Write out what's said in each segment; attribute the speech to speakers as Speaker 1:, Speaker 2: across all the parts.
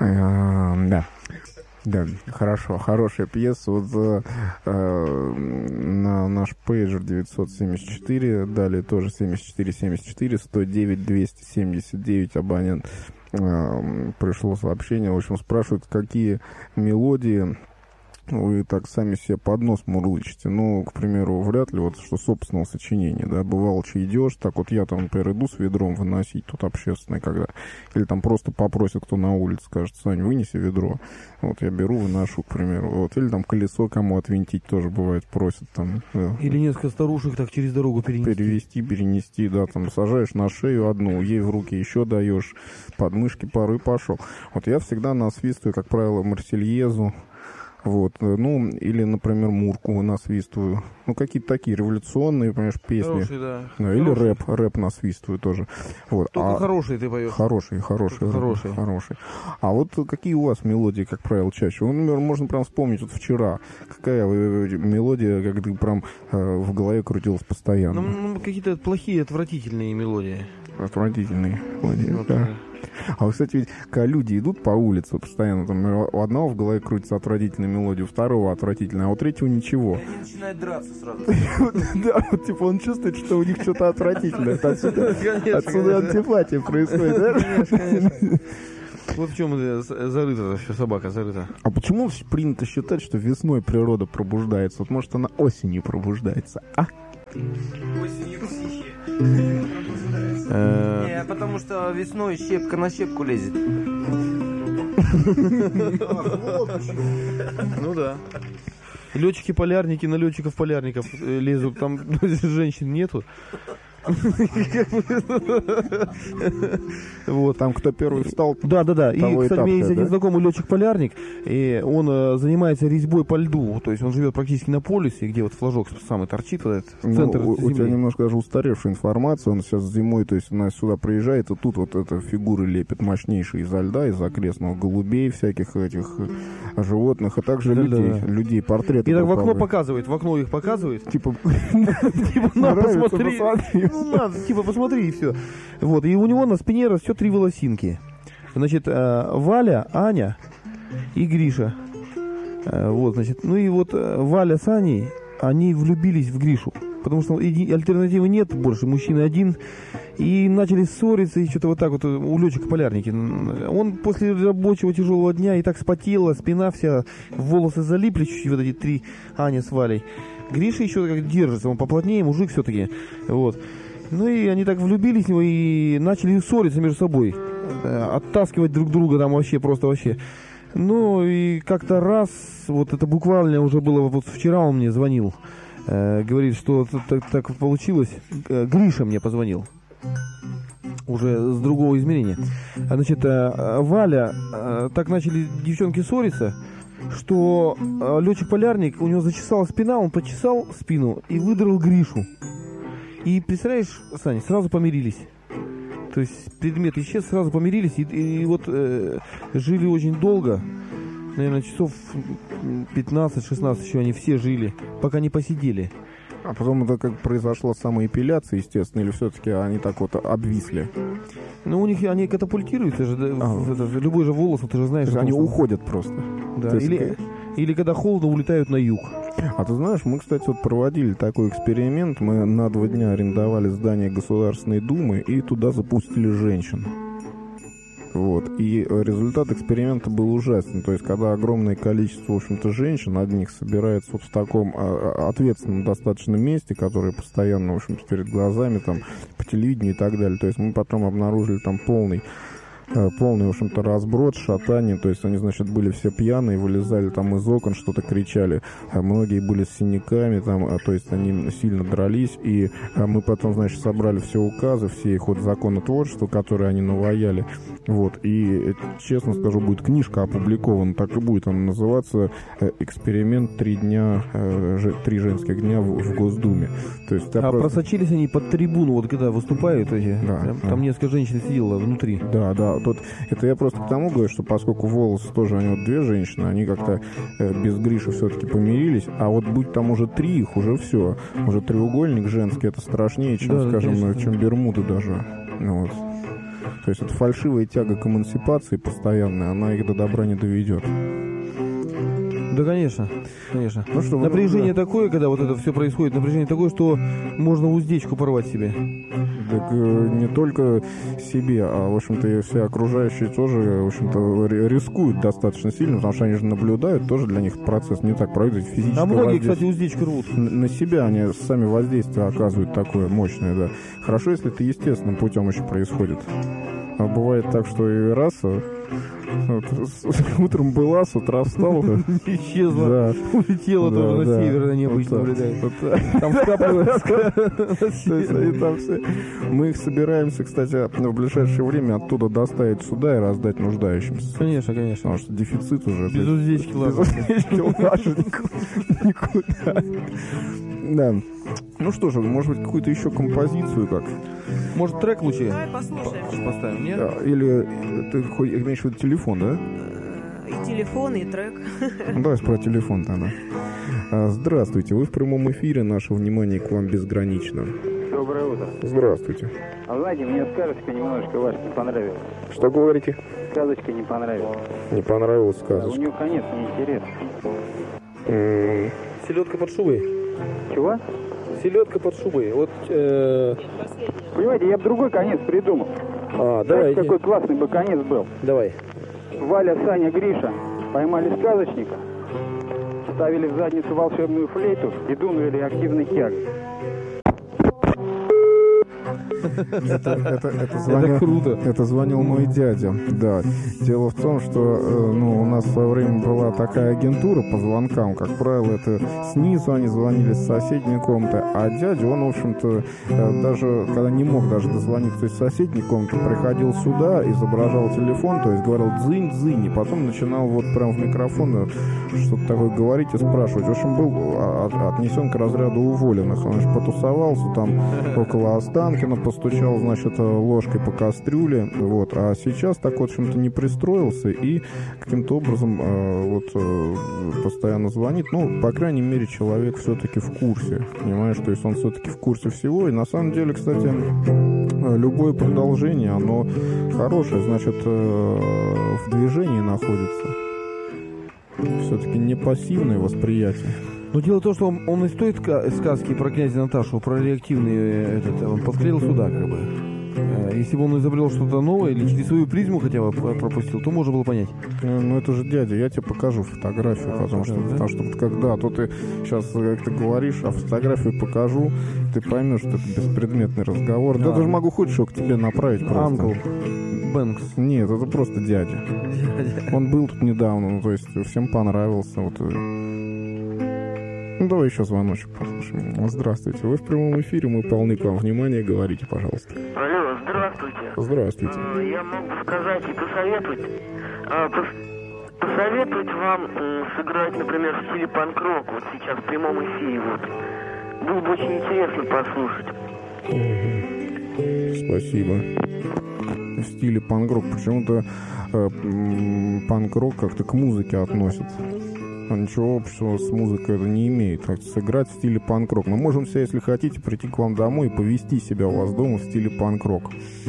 Speaker 1: Да. Да, хорошо, хорошая пьеса. Вот на наш пейджер 974, далее тоже 7474, 109 279 абонент. Пришло сообщение, в общем, спрашивают, какие мелодии вы так сами себе под нос мурлычете. Ну, к примеру, вряд ли вот что собственного сочинения, да, бывало, что идешь, так вот я там, например, иду с ведром выносить, тут общественное когда, или там просто попросит кто на улице, скажет, Сань, вынеси ведро, вот я беру, выношу, к примеру, вот, или там колесо кому отвинтить тоже бывает, просят там. Да.
Speaker 2: Или несколько старушек так через дорогу
Speaker 1: перенести, да, там сажаешь на шею одну, ей в руки еще даешь, подмышки пару и пошел. Вот я всегда насвистываю, как правило, Марсельезу. Вот, ну, или, например, Мурку насвистываю. Ну, какие-то такие революционные, понимаешь, песни.
Speaker 2: Хороший, да.
Speaker 1: Да, или рэп насвистываю тоже. Вот.
Speaker 2: Только хороший ты поешь.
Speaker 1: Хороший. А вот какие у вас мелодии, как правило, чаще? Ну, например, можно прям вспомнить, вот вчера, какая мелодия, как ты прям в голове крутилась постоянно?
Speaker 2: Ну, какие-то плохие, отвратительные мелодии.
Speaker 1: Отвратительные мелодии,
Speaker 2: вот,
Speaker 1: да. А, кстати, ведь, когда люди идут по улице постоянно, там, у одного в голове крутится отвратительная мелодия, у второго отвратительная, а у третьего ничего.
Speaker 2: И они начинают драться сразу.
Speaker 1: Да, вот типа он чувствует, что у них что-то отвратительное. Отсюда антипатия происходит, да?
Speaker 2: Конечно. Вот в чем зарыта все, собака зарыта.
Speaker 1: А почему принято считать, что весной природа пробуждается? Вот может она осенью пробуждается, а?
Speaker 3: Осенью психи.
Speaker 2: Не, потому что весной щепка на щепку лезет. Ну да. Летчики-полярники на летчиков-полярников лезут, там женщин нету.
Speaker 1: Вот, там кто первый встал.
Speaker 2: Да. И, кстати, у меня есть один знакомый летчик-полярник, и он занимается резьбой по льду. То есть он живет практически на полюсе, где вот флажок самый торчит, вот этот центр земли.
Speaker 1: У тебя немножко даже устаревшая информация. Он сейчас зимой, то есть у нас сюда приезжает, и тут вот это фигуры лепит мощнейшие изо льда, из окрестного, голубей, всяких этих животных, а также людей, портреты.
Speaker 2: И так в окно показывает, в окно их показывает.
Speaker 1: Типа,
Speaker 2: на, посмотри. Ну, надо, типа, посмотри, и все. Вот, и у него на спине растет 3 волосинки. Значит, Валя, Аня и Гриша. Вот, значит, ну и вот Валя с Аней, они влюбились в Гришу. Потому что альтернативы нет больше, мужчина один. И начали ссориться, и что-то вот так вот у летчика-полярники. Он после рабочего тяжелого дня и так спотела, спина вся, волосы залипли чуть-чуть, вот эти 3 Аня с Валей. Гриша еще как держится, он поплотнее, мужик все-таки. Вот. Ну и они так влюбились в него и начали ссориться между собой. Оттаскивать друг друга там вообще, просто вообще. Ну и как-то раз, вот это буквально уже было, вот вчера он мне звонил. Говорит, что так получилось. Гриша мне позвонил. Уже с другого измерения. Значит, Валя, так начали девчонки ссориться, что летчик-полярник, у него зачесала спина, он почесал спину и выдрал Гришу. И, представляешь, Саня, сразу помирились. То есть предмет исчез, сразу помирились. И вот жили очень долго. Наверное, часов 15-16 еще они все жили, пока не посидели.
Speaker 1: А потом это как произошла самоэпиляция, естественно, или все-таки они так вот обвисли?
Speaker 2: Ну, у них они катапультируются же, любой же волос, ты же знаешь.
Speaker 1: Они уходят просто.
Speaker 2: Да, или когда холодно, улетают на юг.
Speaker 1: А ты знаешь, мы, кстати, вот проводили такой эксперимент. Мы на 2 дня арендовали здание Государственной Думы и туда запустили женщин. Вот. И результат эксперимента был ужасен. То есть, когда огромное количество, в общем-то, женщин одних собирается вот в таком ответственном достаточно месте, которое постоянно, в общем-то, перед глазами, там, по телевидению и так далее. То есть, мы потом обнаружили там полный, в общем-то, разброд, шатание. То есть, они, значит, были все пьяные, вылезали там из окон, что-то кричали. Многие были с синяками, там, то есть, они сильно дрались. И мы потом, значит, собрали все указы, все их вот законотворчества, которые они наваяли. Вот. И, честно скажу, будет книжка опубликована, так и будет она называться «Эксперимент 3 женских дня в Госдуме». То есть,
Speaker 2: просочились они под трибуну, вот когда выступают эти,
Speaker 1: да,
Speaker 2: там несколько женщин сидело внутри.
Speaker 1: Да. Тут, это я просто к тому говорю, что поскольку волосы тоже, они вот 2 женщины, они как-то без Гриши все-таки помирились, а вот будь там уже 3 их, уже все. Уже треугольник женский, это страшнее, чем, да, скажем, конечно, чем Бермуды даже. Вот. То есть это фальшивая тяга к эмансипации постоянная, она их до добра не доведет.
Speaker 2: Да, конечно, конечно.
Speaker 1: Ну что,
Speaker 2: напряжение такое, когда вот это все происходит, напряжение такое, что можно уздечку порвать себе.
Speaker 1: Так не только себе, а, в общем-то, и все окружающие тоже, в общем-то, рискуют достаточно сильно, потому что они же наблюдают, тоже для них процесс не так проводит физически.
Speaker 2: А многие, кстати, уздечку рвут.
Speaker 1: На себя они сами воздействие оказывают такое мощное, да. Хорошо, если это естественным путем еще происходит. А бывает так, что и раса... Вот, утром была, с утра встала,
Speaker 2: исчезла,
Speaker 1: да.
Speaker 2: улетела тоже на север, на необычно наблюдает. Там скапливается.
Speaker 1: Мы их собираемся, кстати, в ближайшее время оттуда доставить сюда и раздать нуждающимся.
Speaker 2: Конечно, конечно.
Speaker 1: Потому что дефицит уже.
Speaker 2: Без уздечки
Speaker 1: никуда. Да. Ну что же, может быть, какую-то еще композицию как?
Speaker 2: Может, трек лучше?
Speaker 4: Давай послушаем.
Speaker 2: Поставим, нет?
Speaker 1: Или ты имеешь в виду телефон, да?
Speaker 4: И телефон, и трек.
Speaker 1: Давай про телефон тогда. Здравствуйте, вы в прямом эфире, наше внимание к вам безгранично.
Speaker 5: Доброе утро.
Speaker 1: Здравствуйте.
Speaker 5: А знаете, мне сказочка немножко ваша не понравилась.
Speaker 1: Что говорите?
Speaker 5: Сказочка не понравилась.
Speaker 1: Не понравилась
Speaker 5: У
Speaker 1: сказочка.
Speaker 5: нее конец неинтересный.
Speaker 2: Селедка под шубой.
Speaker 5: Чего?
Speaker 2: Селедка под шубой. Вот.
Speaker 5: Понимаете, я бы другой конец придумал.
Speaker 2: Давай.
Speaker 5: Какой классный бы конец был.
Speaker 2: Давай.
Speaker 5: Валя, Саня, Гриша поймали сказочника, ставили в задницу волшебную флейту и дунули реактивной тягой.
Speaker 1: Это
Speaker 2: круто.
Speaker 1: Это звонил мой дядя. Да. Дело в том, что у нас в свое время была такая агентура по звонкам. Как правило, это снизу они звонили с соседней комнаты. А дядя, он, в общем-то, даже когда не мог даже дозвониться из соседней комнаты, приходил сюда, изображал телефон, то есть говорил дзынь-дзынь, и потом начинал вот прям в микрофон что-то такое говорить и спрашивать. В общем, был отнесен к разряду уволенных. Он же потусовался там около Останкина, постучал, значит, ложкой по кастрюле, вот, а сейчас так, в общем-то, не пристроился и каким-то образом постоянно звонит, по крайней мере, человек все-таки в курсе, понимаешь, то есть он все-таки в курсе всего, и на самом деле, кстати, любое продолжение, оно хорошее, значит, в движении находится, все-таки не пассивное восприятие.
Speaker 2: Но дело в том, что он из той сказки про князя Наташу, про реактивный он подклеил сюда, как бы. Если бы он изобрел что-то новое или через свою призму хотя бы пропустил, то можно было понять.
Speaker 1: Ну это же дядя, я тебе покажу фотографию, потому что когда то ты сейчас, как ты говоришь, а фотографию покажу, ты поймешь, что это беспредметный разговор. Да, даже могу хоть что к тебе направить просто.
Speaker 2: Анкл Бэнкс.
Speaker 1: Нет, это просто дядя. Он был тут недавно, то есть всем понравился. Вот. Давай еще звоночек послушаем. Здравствуйте, вы в прямом эфире, мы полны к вам внимания, говорите, пожалуйста.
Speaker 6: Алло, здравствуйте.
Speaker 1: Здравствуйте.
Speaker 6: Я мог бы сказать и посоветовать вам сыграть, например, в стиле панк-рок, вот сейчас в прямом эфире, вот. Было бы очень интересно послушать.
Speaker 1: Спасибо. В стиле панк-рок. Почему-то панк-рок как-то к музыке относится. Ничего общего с музыкой это не имеет. Так, сыграть в стиле панк-рок. Мы можем себя, если хотите, прийти к вам домой и повести себя у вас дома в стиле панк-рок.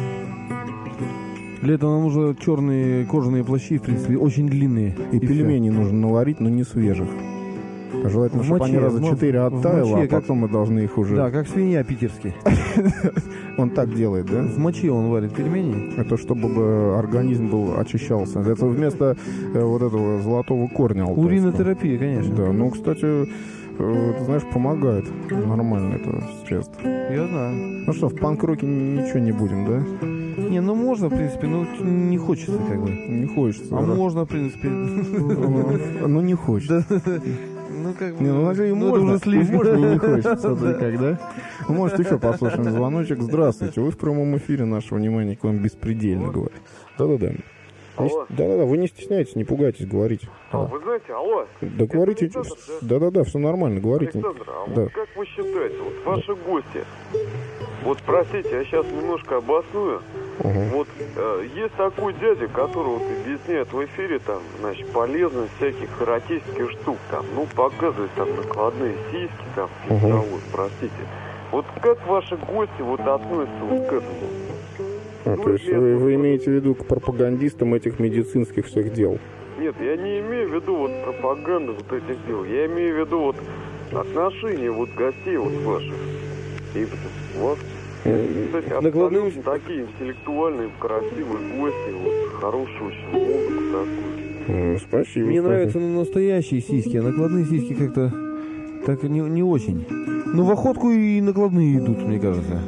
Speaker 2: Для этого нам нужны черные кожаные плащи, в принципе, очень длинные.
Speaker 1: И пельмени нужно наварить, но не свежих. Желательно, чтобы они раза 4 оттаяло, а потом мы должны их уже...
Speaker 2: Да, как свинья питерский.
Speaker 1: Он так делает, да?
Speaker 2: В моче он варит пельмени.
Speaker 1: Это чтобы организм был очищался. Это вместо вот этого золотого корня алтайского.
Speaker 2: Уринотерапия, конечно.
Speaker 1: Да, кстати, ты знаешь, помогает. Нормально это средство.
Speaker 2: Я знаю.
Speaker 1: Ну что, в панк-роке ничего не будем, да?
Speaker 2: Не, можно, в принципе, не хочется, как бы.
Speaker 1: Не хочется.
Speaker 2: А можно, в принципе.
Speaker 1: Ну, не хочется.
Speaker 2: Ну, как бы...
Speaker 1: и можно, уже слишком. Можно и не хочется, когда. Может, еще послушаем звоночек. Здравствуйте, вы в прямом эфире, наше внимание к вам беспредельно говорит. Да-да-да. Да-да-да, вы не стесняйтесь, не пугайтесь, говорите.
Speaker 7: Вы знаете, алло.
Speaker 1: Да говорите, да-да-да, все нормально, говорите.
Speaker 7: Александр, вот как вы считаете, вот ваши гости, вот простите, я сейчас немножко обосную, вот есть такой дядя, который вот объясняет в эфире там, значит, полезность всяких эротических штук, там, показывает там накладные сиськи, там, простите. Вот как ваши гости вот относятся вот к этому?
Speaker 1: То есть вы имеете в виду к пропагандистам этих медицинских всех дел?
Speaker 7: Нет, я не имею в виду вот пропаганду вот этих дел. Я имею в виду вот отношения вот гостей вот ваших. И у вас, кстати, абсолютно такие интеллектуальные, красивые гости, вот хорошую очень музыку такую.
Speaker 1: Спасибо.
Speaker 2: Мне нравятся настоящие сиськи, а накладные сиськи как-то так не очень. Ну, в охотку и накладные идут, мне кажется.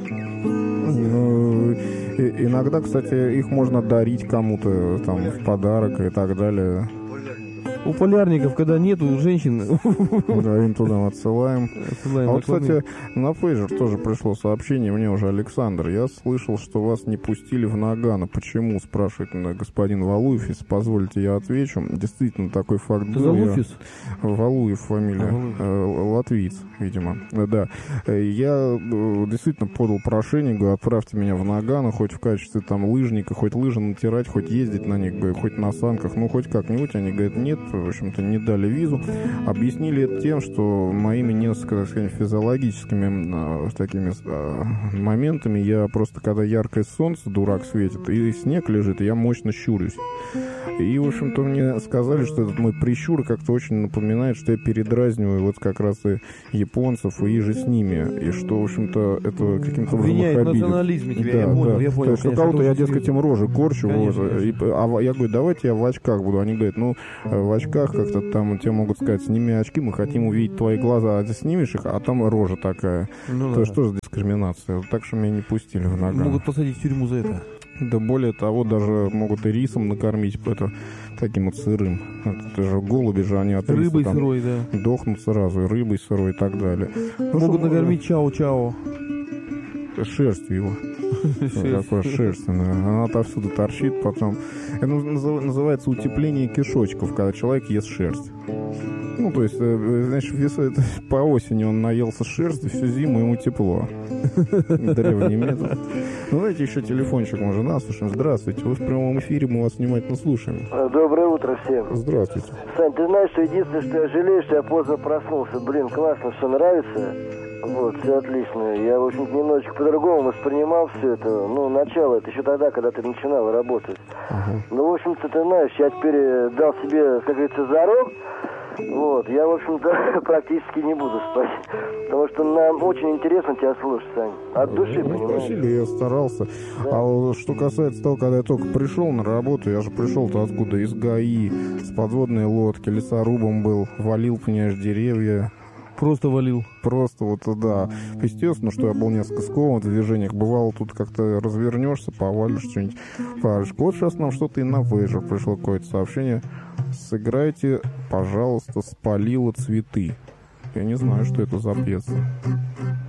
Speaker 1: Ну, иногда, кстати, их можно дарить кому-то там в подарок и так далее.
Speaker 2: У полярников, когда нету женщин,
Speaker 1: да, им туда отсылаем. А вот, кстати, на пейджер тоже пришло сообщение, мне уже Александр. Я слышал, что вас не пустили в Нагано. Почему, спрашивает господин Валуев. Если позволите, я отвечу. Действительно, такой факт был. Валуев фамилия. Латвиец, видимо. Да. Я действительно подал прошение, говорю, отправьте меня в Нагано, хоть в качестве там лыжника, хоть лыжи натирать, хоть ездить на них, хоть на санках, ну, хоть как-нибудь. Они говорят, нет, в общем-то, не дали визу. Объяснили это тем, что моими несколько, так сказать, физиологическими такими моментами я просто, когда яркое солнце, дурак светит, и снег лежит, я мощно щурюсь. И, в общем-то, мне сказали, что этот мой прищур как-то очень напоминает, что я передразниваю вот как раз и японцев, и же с ними. И что, в общем-то, это каким-то образом их обидит.
Speaker 2: Национализме тебя, я понял.
Speaker 1: То есть, у кого-то я, дескать, им рожи корчу.
Speaker 2: Конечно,
Speaker 1: вот, а я говорю, давайте я в очках буду. Они говорят, ну, в очках как-то там тебе могут сказать, сними очки, мы хотим увидеть твои глаза, а ты снимешь их, а там рожа такая.
Speaker 2: Ну,
Speaker 1: то есть, что за дискриминация? Так что меня не пустили в Нагано.
Speaker 2: Могут посадить в тюрьму за это.
Speaker 1: Да более того, даже могут и рисом накормить, это таким вот сырым. Это же голуби же, они от
Speaker 2: рыбой
Speaker 1: риса,
Speaker 2: сырой, да.
Speaker 1: дохнут сразу, и рыбой сырой и так далее.
Speaker 2: Могут накормить чао-чао.
Speaker 1: Шерстью его. Какой шерстяная. Она отовсюду торчит потом. Это называется утепление кишочков, когда человек ест шерсть. Ну, то есть, знаешь, по осени он наелся шерсти, всю зиму ему тепло. Древний метод. Ну, давайте еще телефончик, мы же нас слушаем. Здравствуйте, вы в прямом эфире, мы вас внимательно слушаем.
Speaker 8: Доброе утро всем.
Speaker 1: Здравствуйте.
Speaker 8: Сань, ты знаешь, что единственное, что я жалею, что я поздно проснулся. Блин, классно, все нравится. Вот, все отлично. Я, в общем-то, немножечко по-другому воспринимал все это. Ну, начало, это еще тогда, когда ты начинал работать. Ну, в общем-то, ты знаешь, я теперь дал себе, как говорится, зарок. Вот, я, в общем-то, практически не буду спать. Потому что нам очень интересно тебя слушать, Сань. От души, понимаешь?
Speaker 1: Спасибо, я старался. Да. А что касается того, когда я только пришел на работу, я же пришел-то откуда? Из ГАИ, с подводной лодки, лесорубом был, валил, понимаешь, деревья.
Speaker 2: Просто валил.
Speaker 1: Просто вот, да. Естественно, что я был несколько скован в движениях. Бывало, тут как-то развернешься, повалишь что-нибудь. Парочку. Вот сейчас нам что-то и на пейджер пришло какое-то сообщение. Сыграйте, пожалуйста, «Спалила цветы». Я не знаю, что это за пьеса.